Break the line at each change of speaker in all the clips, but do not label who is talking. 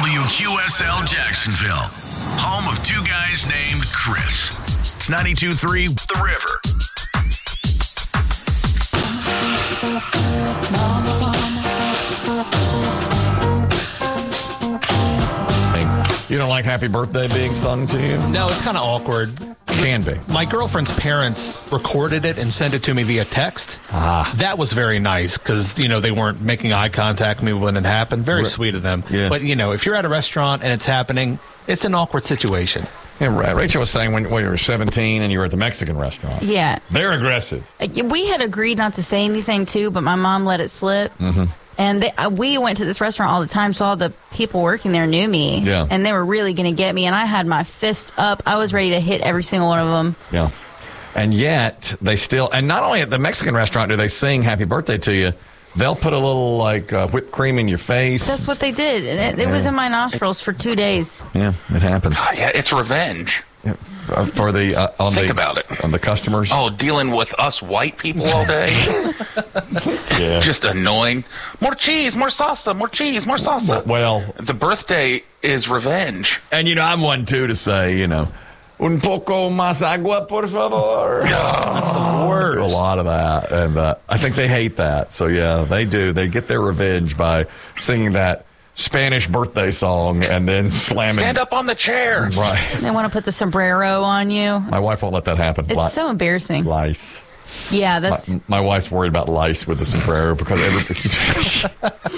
WQSL Jacksonville, home of two guys named Chris. It's 92.3 The River.
You don't like Happy Birthday being sung to you?
No, it's kind of awkward.
Can be.
My girlfriend's parents recorded it and sent it to me via text. That was very nice because, they weren't making eye contact with me when it happened. Very sweet of them.
Yes.
But, if you're at a restaurant and it's happening, it's an awkward situation.
Yeah, Rachel was saying when you were 17 and you were at the Mexican restaurant.
Yeah.
They're aggressive.
We had agreed not to say anything, too, but my mom let it slip. Mm-hmm. And we went to this restaurant all the time, so all the people working there knew me.
Yeah.
And they were really going to get me, and I had my fist up. I was ready to hit every single one of them.
Yeah. And yet, they still, and not only at the Mexican restaurant do they sing Happy Birthday to you, they'll put a little, whipped cream in your face.
That's what they did. And it was in my nostrils for 2 days.
Yeah, it happens.
Yeah, it's revenge.
For the
Think about it.
On the customers.
Oh, dealing with us white people all day.
Yeah.
Just annoying. More cheese, more salsa, more cheese, more salsa.
Well,
the birthday is revenge.
And I'm one too to say, un poco más agua, por favor.
That's the worst.
A lot of that, and I think they hate that. So yeah, they do. They get their revenge by singing that Spanish birthday song and then slamming.
Stand up on the chair.
Right.
They want to put the sombrero on you.
My wife won't let that happen.
It's so embarrassing.
Lice.
Yeah, that's...
My wife's worried about lice with the sombrero because everything...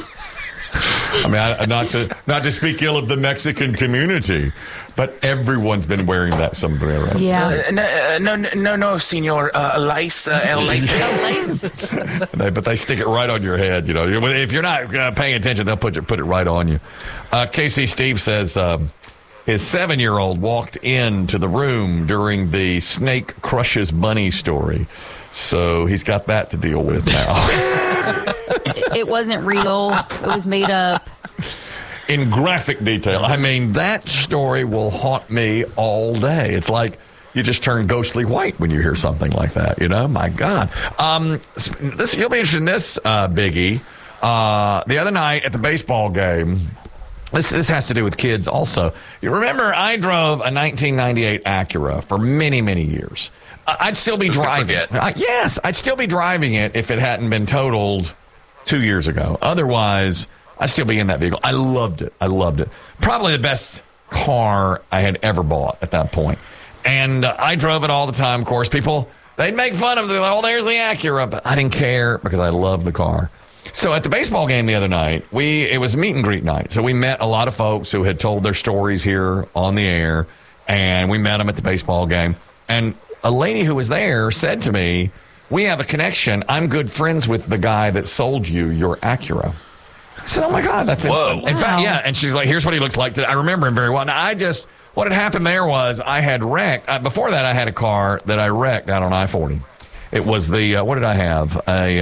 not to speak ill of the Mexican community, but everyone's been wearing that sombrero.
Yeah.
No, senor. Lice, el lice.
But they stick it right on your head. If you're not paying attention, they'll put it right on you. Casey Steve says his 7-year-old walked into the room during the snake crushes bunny story. So he's got that to deal with now.
It wasn't real. It was made up.
In graphic detail. That story will haunt me all day. It's like you just turn ghostly white when you hear something like that. My God. You'll be interested in this, Biggie. The other night at the baseball game, this has to do with kids also. You remember I drove a 1998 Acura for many, many years. I'd still be driving it. Yes, I'd still be driving it if it hadn't been totaled 2 years ago. Otherwise, I'd still be in that vehicle. I loved it. Probably the best car I had ever bought at that point. And I drove it all the time, of course. People, they'd make fun of it. Like, there's the Acura. But I didn't care because I loved the car. So at the baseball game the other night, it was meet and greet night. So we met a lot of folks who had told their stories here on the air. And we met them at the baseball game. And a lady who was there said to me, "We have a connection. I'm good friends with the guy that sold you your Acura." I said, "Oh my God, that's it."
Whoa.
In fact, yeah. And she's like, "Here's what he looks like today." I remember him very well. Now, what had happened there was I had wrecked. Before that, I had a car that I wrecked out on I-40. It was what did I have?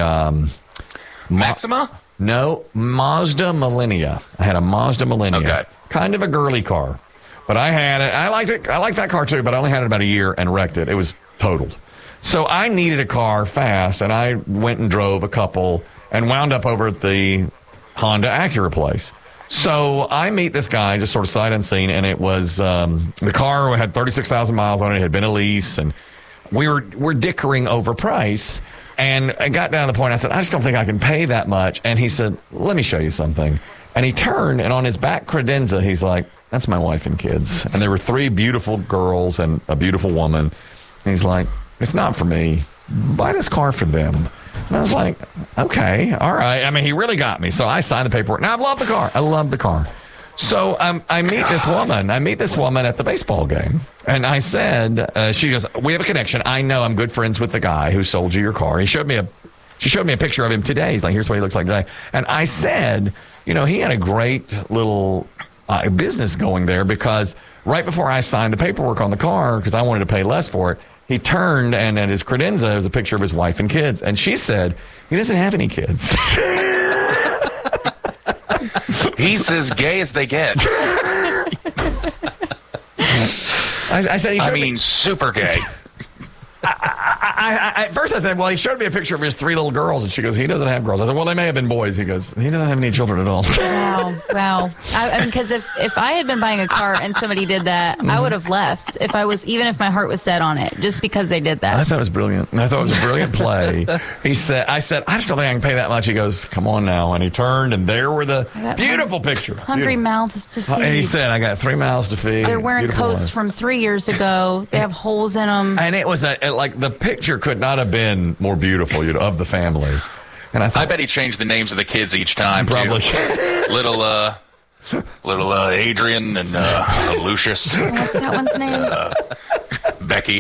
Maxima?
No, Mazda Millennia. I had a Mazda Millennia.
Okay.
Kind of a girly car. But I had it. I liked it. I liked that car too, but I only had it about a year and wrecked it. It was totaled. So I needed a car fast, and I went and drove a couple and wound up over at the Honda Acura place. So I meet this guy just sort of sight unseen, and it was the car had 36,000 miles on it. It had been a lease, and we're dickering over price. And I got down to the point, I said, "I just don't think I can pay that much." And he said, "Let me show you something." And he turned, and on his back credenza, he's like, "That's my wife and kids." And there were 3 beautiful girls and a beautiful woman. And he's like, "If not for me, buy this car for them." And I was like, "Okay, all right." He really got me. So I signed the paperwork. Now, I love the car. I love the car. So I meet this woman. I meet this woman at the baseball game. And I said, she goes, "We have a connection. I know I'm good friends with the guy who sold you your car." She showed me a picture of him today. He's like, "Here's what he looks like today." And I said, he had a great little business going there because right before I signed the paperwork on the car, because I wanted to pay less for it, he turned and at his credenza was a picture of his wife and kids. And she said, "He doesn't have any kids."
He's as gay as they get.
I said,
super gay.
At first I said, well, he showed me a picture of his 3 little girls, and she goes, he doesn't have girls. I said, well, they may have been boys. He goes, he doesn't have any children at all.
Wow. Because if I had been buying a car and somebody did that, I would have left. Even if my heart was set on it, just because they did that.
I thought it was brilliant. I thought it was a brilliant play. I said, I just don't think I can pay that much. He goes, come on now. And he turned, and there were the beautiful picture.
Hungry mouths to feed.
He said, I got 3 mouths to feed.
They're wearing
Beautiful
coats
life.
from 3 years ago. They have holes in them.
And it was like the picture could not have been more beautiful, of the family. And I
bet he changed the names of the kids each time.
Probably.
Too. Little Adrian and Lucius.
What's that one's name?
Becky.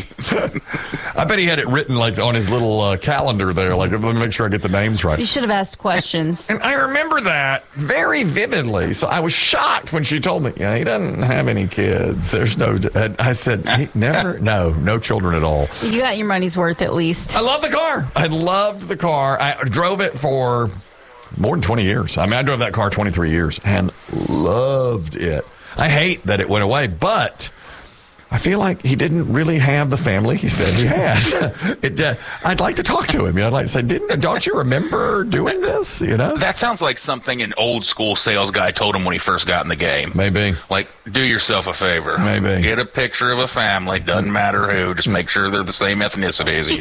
I bet he had it written like on his little calendar there. Like, let me make sure I get the names right.
You should have asked questions.
And I remember that very vividly. So I was shocked when she told me, he doesn't have any kids. There's no, I said, he never, no children at all.
You got your money's worth at least.
I love the car. I loved the car. I drove it for more than 20 years. I drove that car 23 years and loved it. I hate that it went away, but I feel like he didn't really have the family he said he had. I'd like to talk to him. I'd like to say, don't you remember doing this?
That sounds like something an old school sales guy told him when he first got in the game.
Maybe.
Like, do yourself a favor.
Maybe.
Get a picture of a family. Doesn't matter who. Just make sure they're the same ethnicity as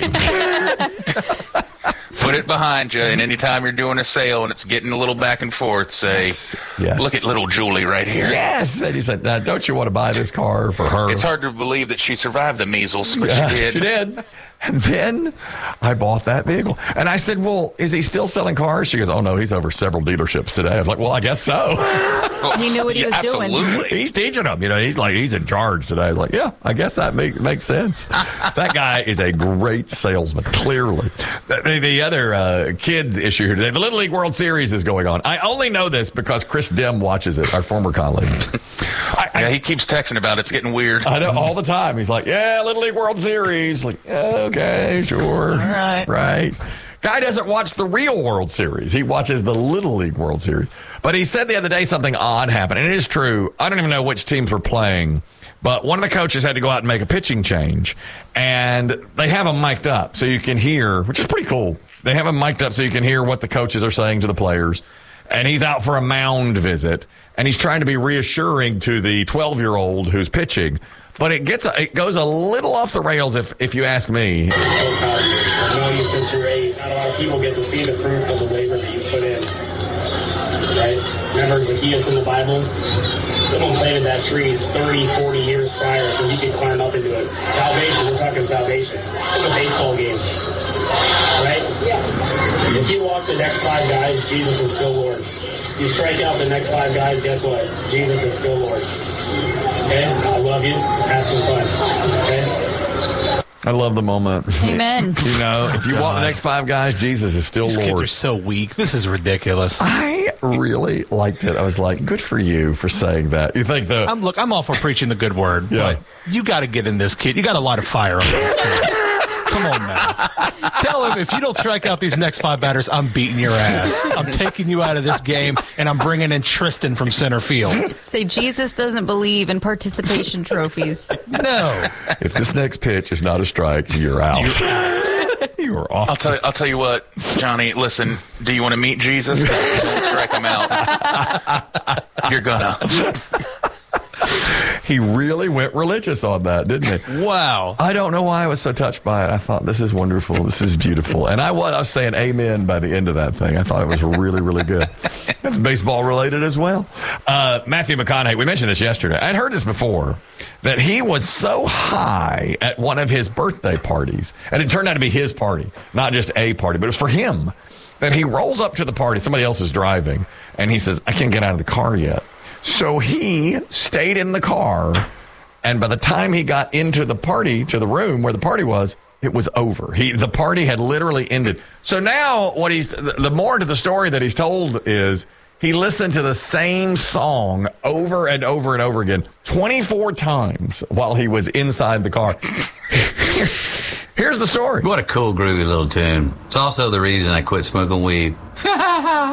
you. Put it behind you, and anytime you're doing a sale and it's getting a little back and forth, say,
yes.
Look at little Julie right here.
Yes. And he said, don't you want to buy this car for her?
It's hard to believe that she survived the measles, but
Yeah,
she did.
She did. And then I bought that vehicle. And I said, well, is he still selling cars? She goes, oh, no, he's over several dealerships today. I was like, well, I guess so.
He knew what he was doing.
Absolutely.
He's teaching them. He's in charge today. I was like, yeah, I guess that makes sense. That guy is a great salesman, clearly. The other kids issue here today, the Little League World Series is going on. I only know this because Chris Dim watches it, our former colleague.
Yeah, he keeps texting about it. It's getting weird.
I know, all the time. He's like, yeah, Little League World Series. Like, okay, sure. All right. Right. Guy doesn't watch the real World Series. He watches the Little League World Series. But he said the other day something odd happened. And it is true. I don't even know which teams were playing. But one of the coaches had to go out and make a pitching change. And they have them mic'd up so you can hear, which is pretty cool. They have them mic'd up so you can hear what the coaches are saying to the players. And he's out for a mound visit. And he's trying to be reassuring to the 12-year-old who's pitching. But it goes a little off the rails if you ask me.
I've known you since you were 8. Not a lot of people get to see the fruit of the labor that you put in. Right? Remember Zacchaeus in the Bible? Someone planted that tree 30, 40 years prior so he could climb up into it. Salvation, we're talking salvation. It's a baseball game. Right? Yeah. If you walk the next 5 guys, Jesus is still Lord. If you strike out the next 5 guys, guess what? Jesus is still Lord. Okay? I love you. Have some fun. Okay?
I love the moment.
Amen.
If you want the next 5 guys, Jesus is still
These
Lord.
kids are so weak. This is ridiculous.
I really liked it. I was like, good for you for saying that. You think
I'm all for preaching the good word,
Yeah.
but you got to get in this kid. You got a lot of fire on this kid. Come on now. Tell him if you don't strike out these next 5 batters, I'm beating your ass. I'm taking you out of this game, and I'm bringing in Tristan from center field.
Say Jesus doesn't believe in participation trophies.
No.
if this next pitch is not a strike, you're out. You're off.
I'll tell you what, Johnny. Listen, do you want to meet Jesus? 'Cause if you don't strike him out, you're gonna.
He really went religious on that, didn't he?
Wow.
I don't know why I was so touched by it. I thought, this is wonderful. This is beautiful. And I was saying amen by the end of that thing. I thought it was really, really good. It's baseball related as well. Matthew McConaughey, we mentioned this yesterday. I'd heard this before, that he was so high at one of his birthday parties. And it turned out to be his party, not just a party, but it was for him. That he rolls up to the party. Somebody else is driving. And he says, I can't get out of the car yet. So he stayed in the car, and by the time he got into the party, to the room where the party was, it was over. The party had literally ended. So now the more to the story that he's told is he listened to the same song over and over and over again 24 times while he was inside the car. Here's the story.
What a cool, groovy little tune. It's also the reason I quit smoking weed.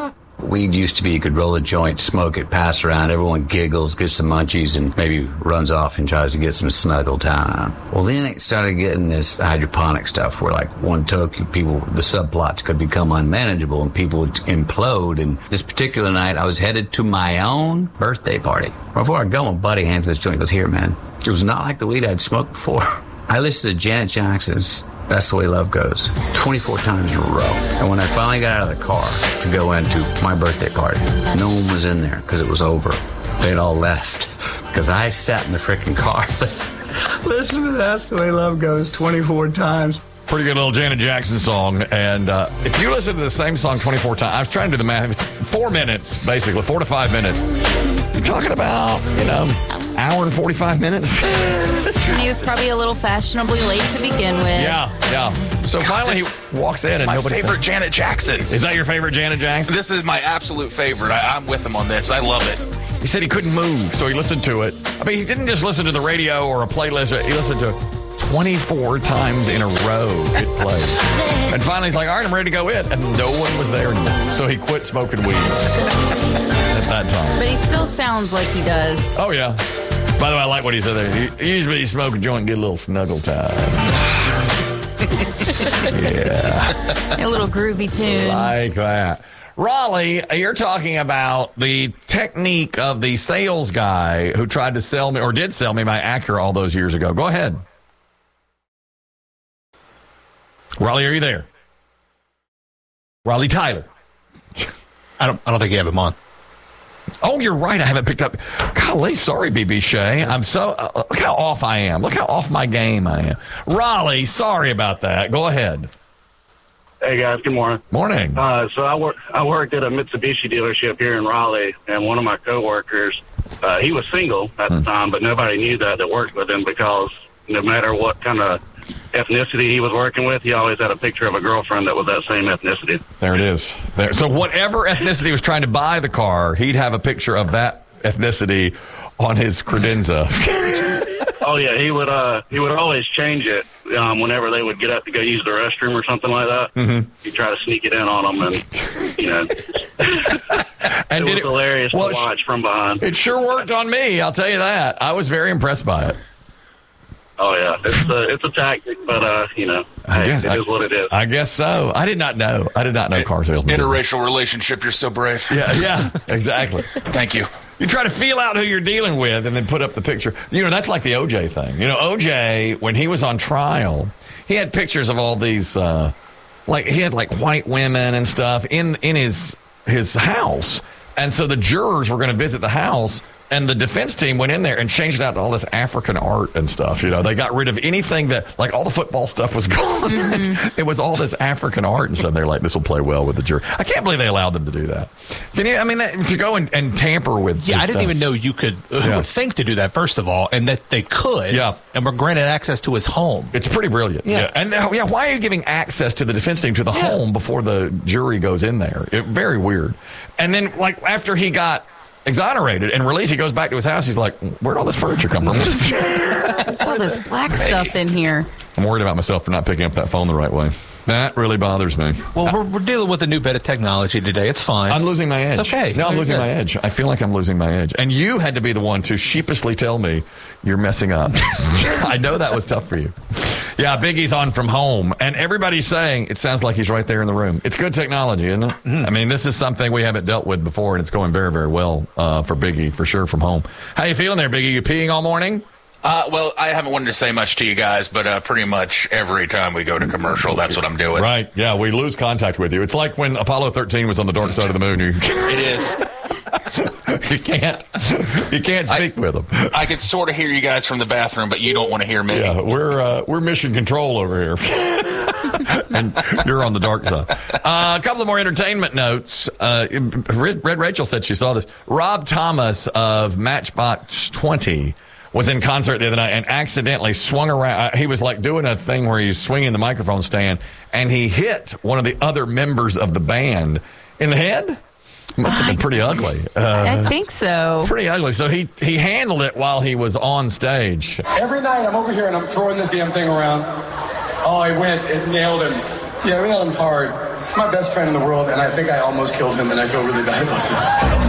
weed used to be you could roll a joint, smoke it, pass around, everyone giggles, gets some munchies, and maybe runs off and tries to get some snuggle time. Well, then it started getting this hydroponic stuff where, like, one toke, the subplots could become unmanageable and people would implode. And this particular night, I was headed to my own birthday party. Before I go, my buddy hands me this joint. He goes, "Here, man." It was not like the weed I'd smoked before. I listened to Janet Jackson's That's the Way Love Goes 24 times in a row. And when I finally got out of the car to go into my birthday party, no one was in there because it was over. They'd all left because I sat in the freaking car. Listen to That's the Way Love Goes 24 times.
Pretty good little Janet Jackson song. And if you listen to the same song 24 times, I was trying to do the math. It's 4 minutes, basically, 4 to 5 minutes. You're talking about, hour and 45 minutes.
He was probably a little fashionably late to begin with.
Yeah. So finally he walks in and
my
nobody.
favorite Janet Jackson.
Is that your favorite Janet Jackson?
This is my absolute favorite. I'm with him on this. I love it.
He said he couldn't move, so he listened to it. I mean, he didn't just listen to the radio or a playlist. He listened to it 24 times in a row it played. And finally he's like, all right, I'm ready to go in. And no one was there anymore. So he quit smoking weed at that time.
But he still sounds like he does.
Oh, yeah. By the way, I like what he said there. He usually smoke a joint and get a little snuggle time. Yeah.
A little groovy tune.
Like that. Raleigh, you're talking about the technique of the sales guy who tried to sell me, or did sell me, my Acura all those years ago. Go ahead. Raleigh, are you there? Raleigh Tyler.
I don't think you have him on.
Oh, you're right. I haven't picked up. Golly, sorry, BB Shea. I'm so. Look how off I am. Look how off my game I am. Raleigh, sorry about that. Go ahead.
Hey guys, good morning.
Morning.
So I worked at a Mitsubishi dealership here in Raleigh, and one of my coworkers, he was single at the time, but nobody knew that worked with him because no matter what kind of ethnicity he was working with, he always had a picture of a girlfriend that was that same ethnicity.
There it is. There. So whatever ethnicity was trying to buy the car, he'd have a picture of that ethnicity on his credenza.
Oh yeah, he would always change it whenever they would get up to go use the restroom or something like that. Mm-hmm. He'd try to sneak it in on them, and it was hilarious to watch from behind.
It sure worked on me, I'll tell you that. I was very impressed by it.
Oh yeah, it's a tactic, but it is what it is.
I guess so. I did not know car salesmen.
Interracial relationship. You're so brave.
Yeah, exactly.
Thank you.
You try to feel out who you're dealing with and then put up the picture. That's like the OJ thing. OJ, when he was on trial, he had pictures of all these, he had white women and stuff in his house. And so the jurors were going to visit the house, and the defense team went in there and changed out all this African art and stuff. They got rid of anything that, all the football stuff was gone. Mm-hmm. It was all this African art and stuff. They're like, this will play well with the jury. I can't believe they allowed them to do that. To go and tamper with.
Yeah, I didn't even know you could would think to do that, first of all, and that they could.
Yeah.
And were granted access to his home.
It's pretty brilliant. Yeah. And why are you giving access to the defense team to the home before the jury goes in there? Very weird. And then, after he got exonerated and released, he goes back to his house. He's like, where'd all this furniture come from?
There's all this black stuff in here.
I'm worried about myself for not picking up that phone the right way. That really bothers me.
Well, we're dealing with a new bit of technology today. It's fine.
I'm losing my edge.
It's okay.
No, I'm losing my edge. I feel like I'm losing my edge. And you had to be the one to sheepishly tell me you're messing up. I know that was tough for you. Yeah, Biggie's on from home. And everybody's saying it sounds like he's right there in the room. It's good technology, isn't it? Mm-hmm. I mean, this is something we haven't dealt with before, and it's going very, very well for Biggie, for sure, from home. How you feeling there, Biggie? You peeing all morning?
Well, I haven't wanted to say much to you guys, but pretty much every time we go to commercial, that's what I'm doing.
Right. Yeah, we lose contact with you. It's like when Apollo 13 was on the dark side of the moon.
It is.
You can't speak with them.
I can sort of hear you guys from the bathroom, but you don't want to hear me.
Yeah, we're mission control over here. And you're on the dark side. A couple of more entertainment notes. Red Rachel said she saw this. Rob Thomas of Matchbox 20 was in concert the other night and accidentally swung around. He was doing a thing where he's swinging the microphone stand, and he hit one of the other members of the band in the head. Must have been pretty ugly.
I think so.
Pretty ugly. So he handled it while he was on stage.
Every night I'm over here and I'm throwing this damn thing around. Oh, he went and nailed him. Yeah, we nailed him hard. my best friend in the world, and I think I almost killed him, and I feel really bad about this.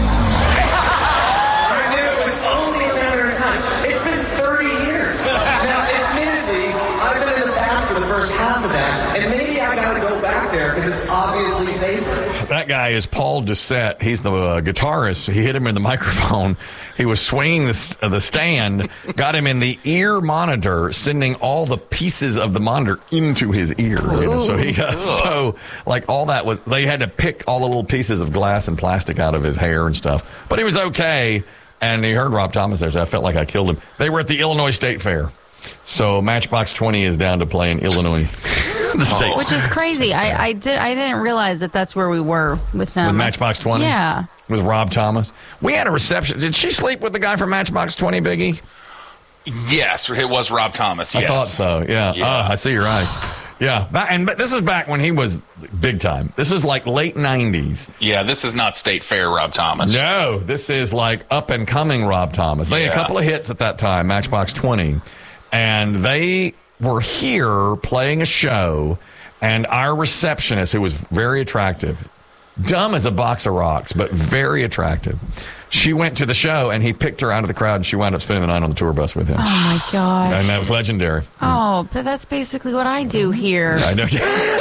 I knew it was only a matter of time. It's been 30 years. Now, admittedly, I've been in the back for the first half of that, and maybe I got to go back there because it's obviously safer.
That guy is Paul Doucette. He's the guitarist. He hit him in the microphone. He was swinging the stand, got him in the ear monitor, sending all the pieces of the monitor into his ear. You know? So all that was, they had to pick all the little pieces of glass and plastic out of his hair and stuff. But he was okay. And he heard Rob Thomas there, so I felt like I killed him. They were at the Illinois State Fair. So Matchbox 20 is down to play in Illinois. The state.
Which is crazy. I didn't realize that that's where we were with them.
With Matchbox 20?
Yeah.
With Rob Thomas. We had a reception. Did she sleep with the guy from Matchbox 20, Biggie?
Yes, it was Rob Thomas. Yes.
I thought so, yeah. I see your eyes. Yeah, but this is back when he was big time. This is like late 90s.
Yeah, this is not State Fair Rob Thomas.
No, this is like up-and-coming Rob Thomas. They had a couple of hits at that time, Matchbox 20. And they were here playing a show, and our receptionist, who was very attractive, dumb as a box of rocks, but very attractive, she went to the show, and he picked her out of the crowd, and she wound up spending the night on the tour bus with him.
Oh, my gosh.
And that was legendary.
Oh, but that's basically what I do here.
I know.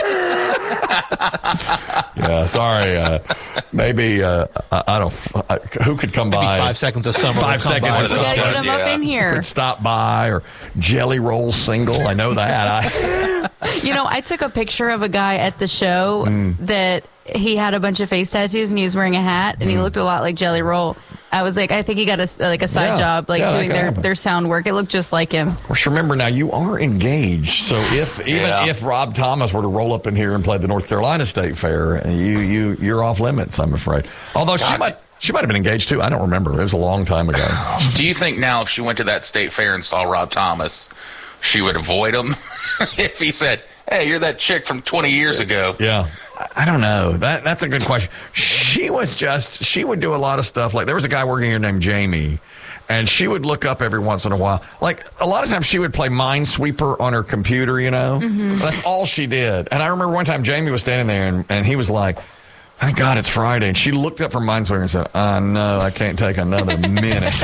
Yeah, sorry. Maybe, I don't, who could come by?
5 seconds of summer.
5 seconds of
You
summer.
gotta get him up in here.
Could stop by, or Jelly Roll single. I know that.
I took a picture of a guy at the show that he had a bunch of face tattoos and he was wearing a hat and he looked a lot like Jelly Roll. I was like, I think he got a side job doing their sound work. It looked just like him.
Of course, remember now you are engaged, so if Rob Thomas were to roll up in here and play the North Carolina State Fair, you're off limits, I'm afraid. Although she might have been engaged too. I don't remember. It was a long time ago.
Do you think now if she went to that State Fair and saw Rob Thomas, she would avoid him if he said, "Hey, you're that chick from 20 years ago"?
Yeah. I don't know. That's a good question. She would do a lot of stuff. Like there was a guy working here named Jamie, and she would look up every once in a while. Like a lot of times she would play Minesweeper on her computer, That's all she did. And I remember one time Jamie was standing there and he was like, "Thank God it's Friday." And she looked up from Minesweeper and said, "No, I can't take another minute."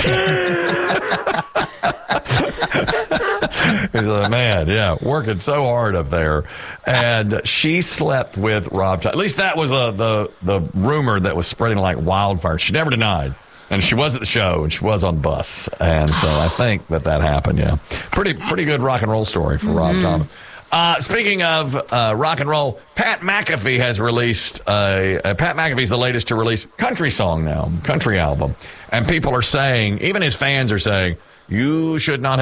He's like, man, working so hard up there. And she slept with Rob Thomas. At least that was the rumor that was spreading like wildfire. She never denied. And she was at the show, and she was on the bus. And so I think that happened, yeah. Pretty good rock and roll story for Rob Thomas. Speaking of rock and roll, Pat McAfee has released Pat McAfee's the latest to release country song now, country album. And people are saying, even his fans are saying, you should not